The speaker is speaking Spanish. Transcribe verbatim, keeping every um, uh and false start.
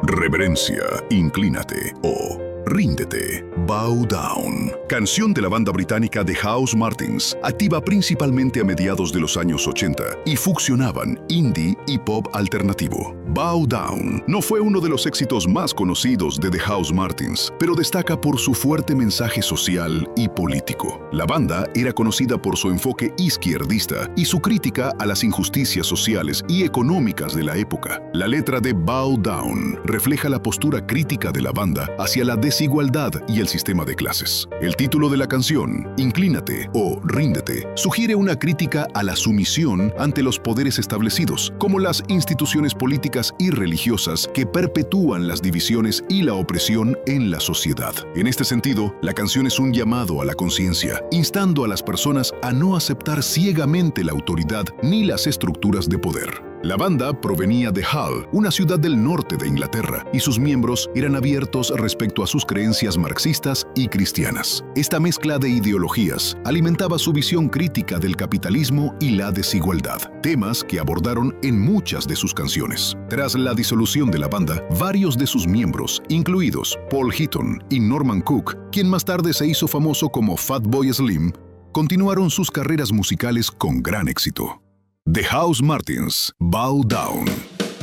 Reverencia, inclínate o ríndete. Bow Down. Canción de la banda británica The House Martins, activa principalmente a mediados de los años ochenta y fusionaban indie y pop alternativo. Bow Down no fue uno de los éxitos más conocidos de The House Martins, pero destaca por su fuerte mensaje social y político. La banda era conocida por su enfoque izquierdista y su crítica a las injusticias sociales y económicas de la época. La letra de Bow Down refleja la postura crítica de la banda hacia la desigualdad y el sistema de clases. El título de la canción, Inclínate o Ríndete, sugiere una crítica a la sumisión ante los poderes establecidos, como las instituciones políticas y religiosas que perpetúan las divisiones y la opresión en la sociedad. En este sentido, la canción es un llamado a la conciencia, instando a las personas a no aceptar ciegamente la autoridad ni las estructuras de poder. La banda provenía de Hull, una ciudad del norte de Inglaterra, y sus miembros eran abiertos respecto a sus creencias marxistas y cristianas. Esta mezcla de ideologías alimentaba su visión crítica del capitalismo y la desigualdad, temas que abordaron en muchas de sus canciones. Tras la disolución de la banda, varios de sus miembros, incluidos Paul Heaton y Norman Cook, quien más tarde se hizo famoso como Fatboy Slim, continuaron sus carreras musicales con gran éxito. The House Martins, Bow Down.